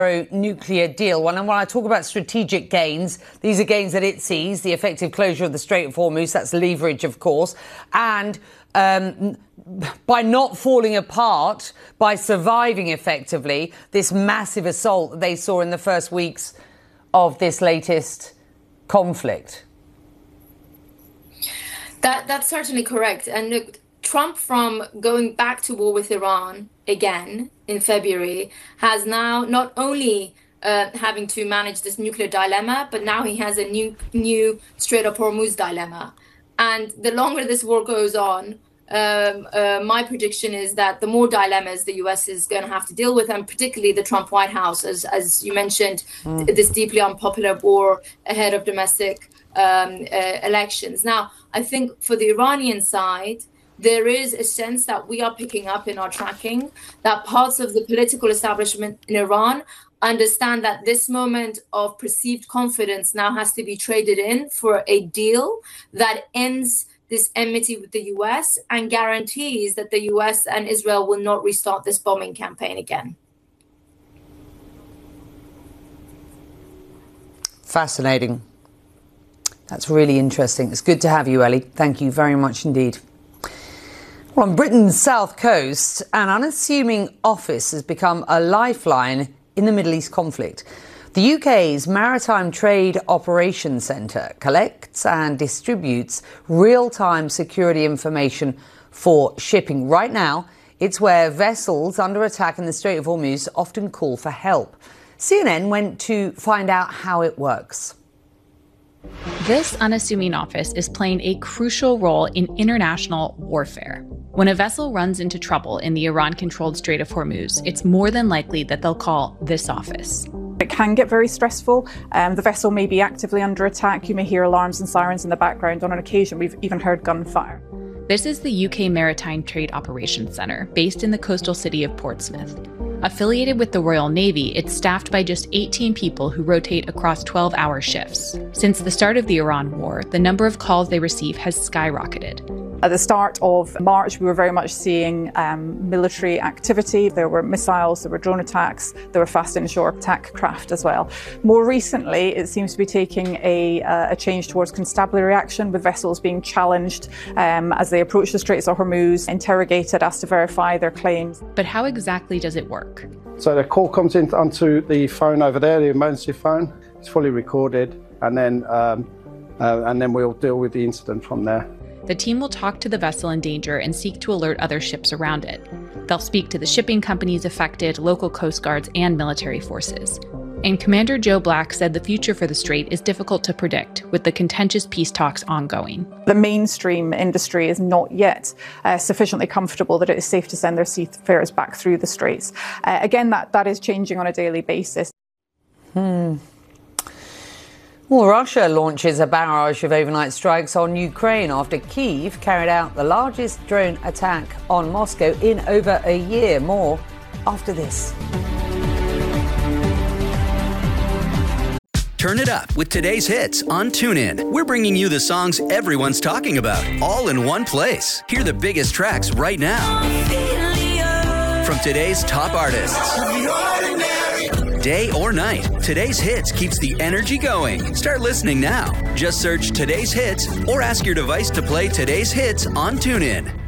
nuclear deal. And when I talk about strategic gains, these are gains that it sees, the effective closure of the Strait of Hormuz, that's leverage, of course, and by not falling apart, by surviving effectively this massive assault that they saw in the first weeks of this latest conflict. That's certainly correct. And look, Trump, from going back to war with Iran again in February, has now not only having to manage this nuclear dilemma, but now he has a new Strait of Hormuz dilemma. And the longer this war goes on, my prediction is that the more dilemmas the US is going to have to deal with, and particularly the Trump White House, as you mentioned, this deeply unpopular war ahead of domestic elections. Now, I think for the Iranian side, there is a sense that we are picking up in our tracking that parts of the political establishment in Iran understand that this moment of perceived confidence now has to be traded in for a deal that ends this enmity with the US and guarantees that the US and Israel will not restart this bombing campaign again. Fascinating. That's really interesting. It's good to have you, Ellie. Thank you very much indeed. Well, on Britain's south coast, an unassuming office has become a lifeline in the Middle East conflict. The UK's Maritime Trade Operations Centre collects and distributes real-time security information for shipping. Right now, it's where vessels under attack in the Strait of Hormuz often call for help. CNN went to find out how it works. This unassuming office is playing a crucial role in international warfare. When a vessel runs into trouble in the Iran-controlled Strait of Hormuz, it's more than likely that they'll call this office. It can get very stressful. The vessel may be actively under attack. You may hear alarms and sirens in the background. On an occasion, we've even heard gunfire. This is the UK Maritime Trade Operations Centre, based in the coastal city of Portsmouth. Affiliated with the Royal Navy, it's staffed by just 18 people who rotate across 12-hour shifts. Since the start of the Iran war, the number of calls they receive has skyrocketed. At the start of March, we were very much seeing military activity. There were missiles, there were drone attacks, there were fast inshore attack craft as well. More recently, it seems to be taking a change towards constabulary action, with vessels being challenged as they approach the Straits of Hormuz, interrogated, asked to verify their claims. But how exactly does it work? So the call comes in onto the phone over there, the emergency phone. It's fully recorded, and then we'll deal with the incident from there. The team will talk to the vessel in danger and seek to alert other ships around it. They'll speak to the shipping companies affected, local coast guards, and military forces. And Commander Joe Black said the future for the Strait is difficult to predict, with the contentious peace talks ongoing. The mainstream industry is not yet sufficiently comfortable that it is safe to send their seafarers back through the Straits. Again, that is changing on a daily basis. Well, Russia launches a barrage of overnight strikes on Ukraine after Kyiv carried out the largest drone attack on Moscow in over a year. More after this. Turn it up with today's hits on TuneIn. We're bringing you the songs everyone's talking about, all in one place. Hear the biggest tracks right now from today's top artists. Day or night, today's hits keeps the energy going. Start listening now. Just search today's hits or ask your device to play today's hits on TuneIn.